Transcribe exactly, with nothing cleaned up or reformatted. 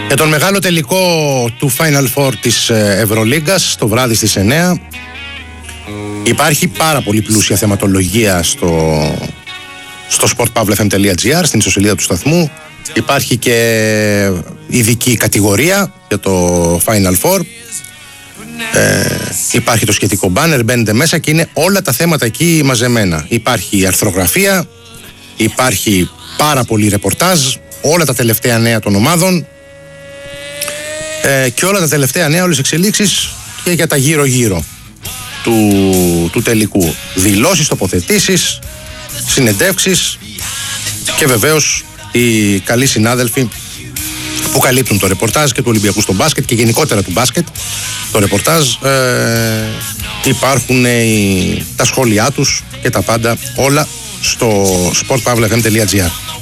Για τον μεγάλο τελικό του Final Four της Ευρωλίγκας το βράδυ στις εννιά υπάρχει πάρα πολύ πλούσια θεματολογία στο, στο sport pavlefm τελεία gr, στην ιστοσελίδα του σταθμού. Υπάρχει και ειδική κατηγορία για το Final Four. Ε, υπάρχει το σχετικό banner, μπαίνετε μέσα και είναι όλα τα θέματα εκεί μαζεμένα. Υπάρχει αρθρογραφία, υπάρχει πάρα πολύ ρεπορτάζ, όλα τα τελευταία νέα των ομάδων ε, και όλα τα τελευταία νέα, όλες τις εξελίξεις και για τα γύρω-γύρω του, του τελικού. Δηλώσεις, τοποθετήσεις, συνεντεύξεις και βεβαίως οι καλοί συνάδελφοι που καλύπτουν το ρεπορτάζ και του Ολυμπιακού στο μπάσκετ και γενικότερα του μπάσκετ. Το ρεπορτάζ ε, υπάρχουν ε, τα σχόλιά τους και τα πάντα όλα στο sport pavlefm τελεία gr.